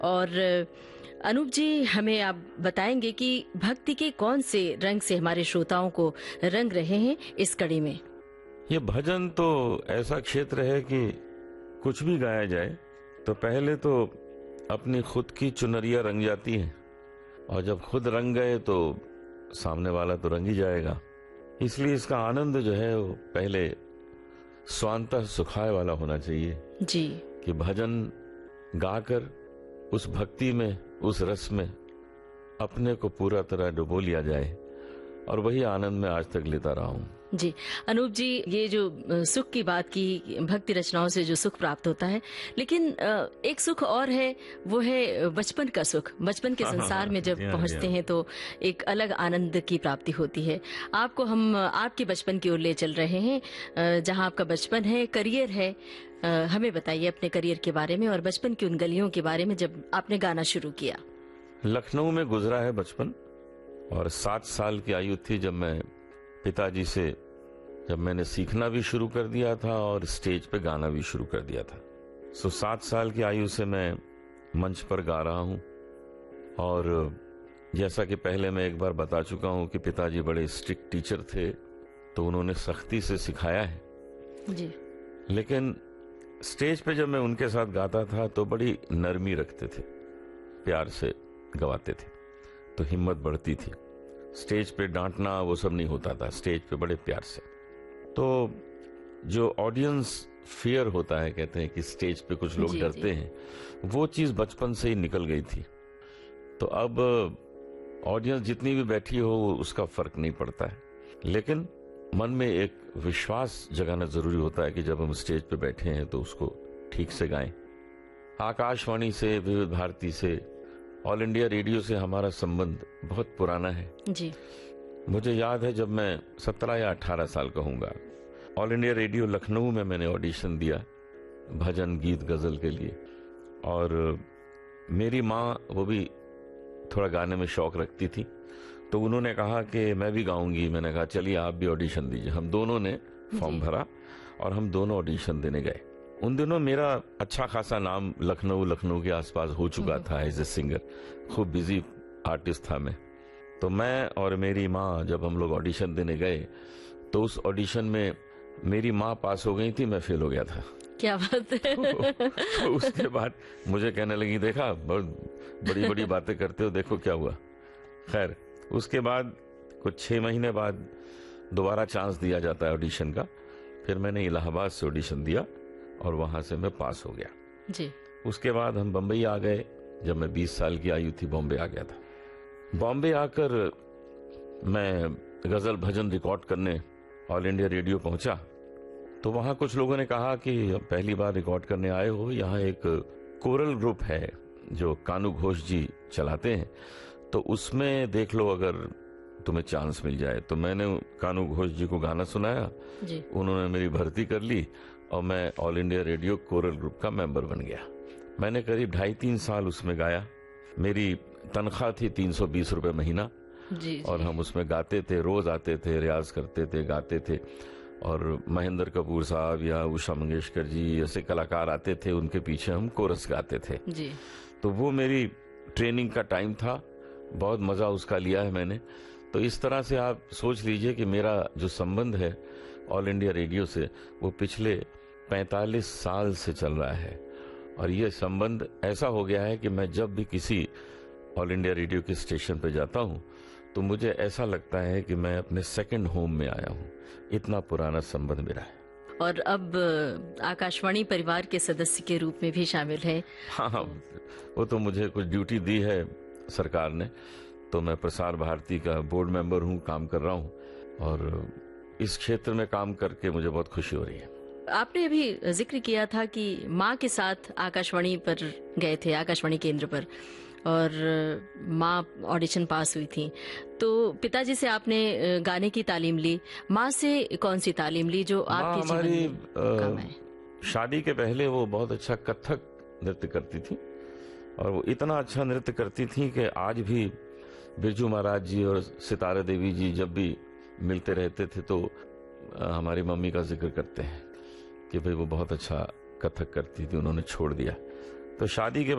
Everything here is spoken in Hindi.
और अनूप जी, हमें आप बताएंगे कि भक्ति के कौन से रंग से हमारे श्रोताओं को रंग रहे हैं इस कड़ी में। ये भजन तो ऐसा क्षेत्र है कि कुछ भी गाया जाए तो पहले तो अपनी खुद की चुनरिया रंग जाती है, और जब खुद रंग गए तो सामने वाला तो रंग ही जाएगा। इसलिए इसका आनंद जो है वो पहले स्वांतः सुखाय वाला होना चाहिए जी, कि भजन गाकर उस भक्ति में, उस रस में अपने को पूरा तरह डुबो लिया जाए, और वही आनंद मैं आज तक लेता रहा हूँ। जी अनूप जी, ये जो सुख की बात की, भक्ति रचनाओं से जो सुख प्राप्त होता है, लेकिन एक सुख और है, वो है बचपन का सुख। बचपन के संसार में जब पहुंचते हैं तो एक अलग आनंद की प्राप्ति होती है। आपको हम आपके बचपन की ओर ले चल रहे हैं, जहां आपका बचपन है, करियर है। हमें बताइए अपने करियर के बारे में और बचपन की उन गलियों के बारे में जब आपने गाना शुरू किया। लखनऊ में गुजरा है बचपन, और 7 साल की आयु थी जब मैं पिताजी से, जब मैंने सीखना भी शुरू कर दिया था और स्टेज पे गाना भी शुरू कर दिया था। 7 साल की आयु से मैं मंच पर गा रहा हूँ। और जैसा कि पहले मैं एक बार बता चुका हूँ कि पिताजी बड़े स्ट्रिक्ट टीचर थे, तो उन्होंने सख्ती से सिखाया है जी। लेकिन स्टेज पे जब मैं उनके साथ गाता था तो बड़ी नरमी रखते थे, प्यार से गवाते थे, तो हिम्मत बढ़ती थी। स्टेज पे डांटना वो सब नहीं होता था, स्टेज पे बड़े प्यार से। तो जो ऑडियंस फियर होता है, कहते हैं कि स्टेज पे कुछ लोग डरते हैं, वो चीज बचपन से ही निकल गई थी। तो अब ऑडियंस जितनी भी बैठी हो उसका फर्क नहीं पड़ता है, लेकिन मन में एक विश्वास जगाना जरूरी होता है कि जब हम स्टेज पे बैठे हैं तो उसको ठीक से गाएं। आकाशवाणी से, विविध भारती से, ऑल इंडिया रेडियो से हमारा संबंध बहुत पुराना है जी। मुझे याद है जब मैं 17 या 18 साल का हूँगा, ऑल इंडिया रेडियो लखनऊ में मैंने ऑडिशन दिया भजन, गीत, गजल के लिए। और मेरी माँ, वो भी थोड़ा गाने में शौक रखती थी, तो उन्होंने कहा कि मैं भी गाऊंगी। मैंने कहा चलिए आप भी ऑडिशन दीजिए। हम दोनों ने फॉर्म भरा और हम दोनों ऑडिशन देने गए। उन दिनों मेरा अच्छा खासा नाम लखनऊ के आसपास हो चुका था एज ए सिंगर, खूब बिजी आर्टिस्ट था मैं। तो मैं और मेरी माँ जब हम लोग ऑडिशन देने गए तो उस ऑडिशन में मेरी माँ पास हो गई थी, मैं फेल हो गया था। क्या बात है। तो उसके बाद मुझे कहने लगी, देखा बहुत बड़ी बड़ी बातें करते हो, देखो क्या हुआ। खैर, उसके बाद कुछ 6 महीने बाद दोबारा चांस दिया जाता है ऑडिशन का। फिर मैंने इलाहाबाद से ऑडिशन दिया और वहां से मैं पास हो गया जी। उसके बाद हम बम्बई आ गए। जब मैं 20 साल की आयु थी बॉम्बे आ गया था। बॉम्बे आकर मैं गजल भजन रिकॉर्ड करने ऑल इंडिया रेडियो पहुंचा, तो वहां कुछ लोगों ने कहा कि पहली बार रिकॉर्ड करने आए हो, यहाँ एक कोरल ग्रुप है जो कानू घोष जी चलाते हैं, तो उसमें देख लो अगर तुम्हें चांस मिल जाए। तो मैंने कानू घोष जी को गाना सुनाया जी। उन्होंने मेरी भर्ती कर ली और मैं all India radio coral group का मेंबर बन गया। मैंने करीब 2.5-3 साल उसमें गाया। मेरी तनख्वाह थी 320 रुपए महीना जी। और हम उसमें गाते थे, रोज आते थे, रियाज करते थे, गाते थे। और महेंद्र कपूर साहब या उषा मंगेशकर जी ऐसे कलाकार आते थे, उनके पीछे हम कोरस गाते थे जी। तो वो मेरी ट्रेनिंग का टाइम था, बहुत मजा उसका लिया है मैंने। तो इस तरह से आप सोच लीजिए कि मेरा जो संबंध है ऑल इंडिया रेडियो से वो पिछले 45 साल से चल रहा है। और ये संबंध ऐसा हो गया है कि मैं जब भी किसी ऑल इंडिया रेडियो के स्टेशन पे जाता हूँ तो मुझे ऐसा लगता है कि मैं अपने सेकंड होम में आया हूँ। इतना पुराना संबंध मेरा है। और अब आकाशवाणी परिवार के सदस्य के रूप में भी शामिल है। हाँ, वो तो मुझे कुछ ड्यूटी दी है सरकार ने, तो मैं प्रसार भारती का बोर्ड मेंबर हूँ, काम कर रहा हूँ और इस क्षेत्र में काम करके मुझे बहुत खुशी हो रही है। आपने अभी जिक्र किया था कि माँ के साथ आकाशवाणी पर गए थे, आकाशवाणी केंद्र पर, और माँ ऑडिशन पास हुई थी, तो पिताजी से आपने गाने की तालीम ली। माँ से कौन सी तालीम ली जो आपके जीवन में काम आए? शादी के पहले वो बहुत अच्छा कथक नृत्य करती थी और वो इतना अच्छा नृत्य करती थी कि आज भी बिरजू महाराज जी और सितारा देवी जी जब भी मिलते रहते थे तो हमारी मम्मी का जिक्र करते हैं कि भाई वो बहुत अच्छा कथक करती थी, उन्होंने छोड़ दिया। तो शादी के